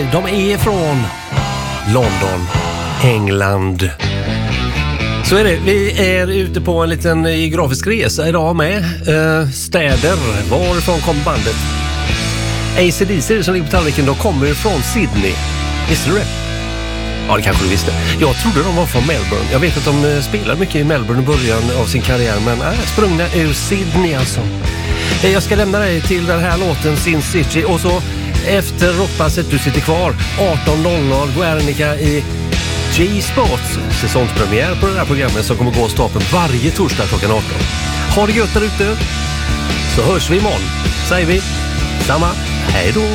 De är från London, England. Så är det. Vi är ute på en liten geografisk resa idag med städer. Varifrån kom bandet? AC/DC som ligger på tallriken, de kommer ju från Sydney. Visste du det? Ja, det kanske du visste. Jag trodde de var från Melbourne. Jag vet att de spelade mycket i Melbourne i början av sin karriär, men sprungna ur Sydney alltså. Jag ska lämna dig till den här låten Sin City, och så efter rockpasset du sitter kvar 18.00 Guernica i G-Sports säsongspremiär på det här programmet som kommer gå av stapeln varje torsdag klockan 18. Ha det gött där ute, så hörs vi imorgon. Säger vi samma. Hej då!